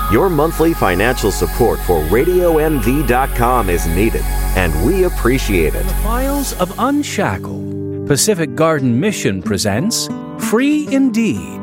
Your monthly financial support for RadioMD.com is needed, and we appreciate it. The Files of Unshackled, Pacific Garden Mission presents Free Indeed.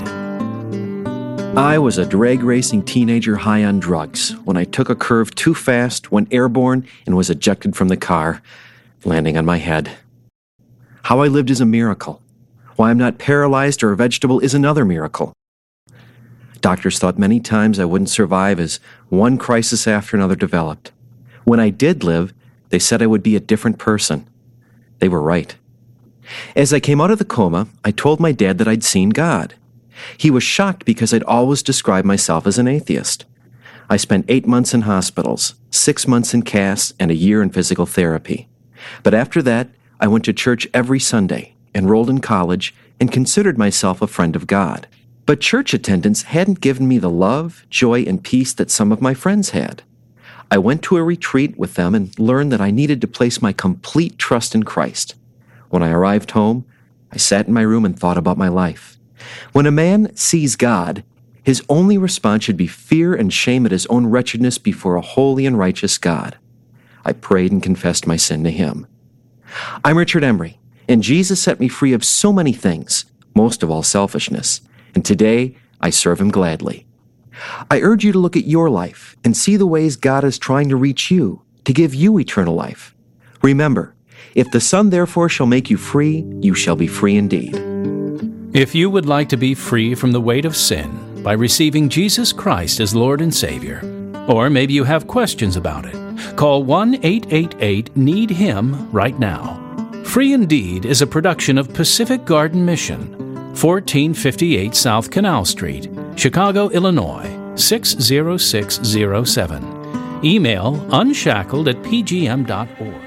I was a drag racing teenager high on drugs when I took a curve too fast, went airborne, and was ejected from the car, landing on my head. How I lived is a miracle. Why I'm not paralyzed or a vegetable is another miracle. Doctors thought many times I wouldn't survive as one crisis after another developed. When I did live, they said I would be a different person. They were right. As I came out of the coma, I told my dad that I'd seen God. He was shocked because I'd always described myself as an atheist. I spent 8 months in hospitals, 6 months in casts, and a year in physical therapy. But after that, I went to church every Sunday, enrolled in college, and considered myself a friend of God. But church attendance hadn't given me the love, joy, and peace that some of my friends had. I went to a retreat with them and learned that I needed to place my complete trust in Christ. When I arrived home, I sat in my room and thought about my life. When a man sees God, his only response should be fear and shame at his own wretchedness before a holy and righteous God. I prayed and confessed my sin to him. I'm Richard Emery, and Jesus set me free of so many things, most of all selfishness. And today, I serve him gladly. I urge you to look at your life and see the ways God is trying to reach you, to give you eternal life. Remember, if the Son therefore shall make you free, you shall be free indeed. If you would like to be free from the weight of sin by receiving Jesus Christ as Lord and Savior, or maybe you have questions about it, call 1-888-NEED-HIM right now. Free Indeed is a production of Pacific Garden Mission, 1458 South Canal Street, Chicago, Illinois, 60607. Email unshackled@pgm.org.